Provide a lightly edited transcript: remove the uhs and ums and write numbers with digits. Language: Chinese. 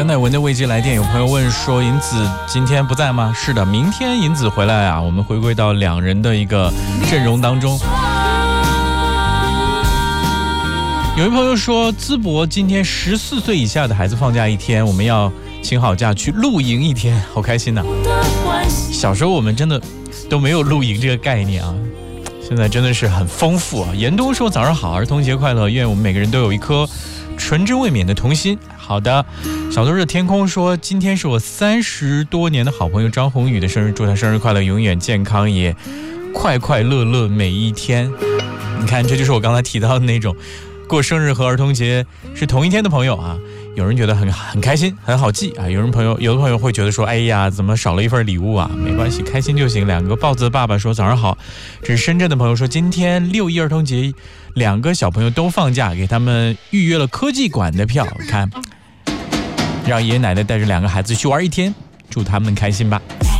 杨乃文的未接来电，有朋友问说银子今天不在吗？是的，明天银子回来啊，我们回归到两人的一个阵容当中。有一朋友说淄博今天14岁以下的孩子放假一天，我们要请好假去露营一天，好开心呐！小时候我们真的都没有露营这个概念啊，现在真的是很丰富啊。严冬说早上好，儿童节快乐，愿我们每个人都有一颗纯真未泯的童心。好的，小冬日的天空说今天是我30多年的好朋友张宏宇的生日，祝他生日快乐，永远健康，也快快乐乐每一天。你看，这就是我刚才提到的那种过生日和儿童节是同一天的朋友啊，有人觉得很开心，很好记啊。有的朋友会觉得说，哎呀，怎么少了一份礼物啊？没关系，开心就行。两个豹子的爸爸说早上好，这是深圳的朋友说，今天6·1儿童节，2个小朋友都放假，给他们预约了科技馆的票，看，让爷爷奶奶带着2个孩子去玩一天，祝他们开心吧。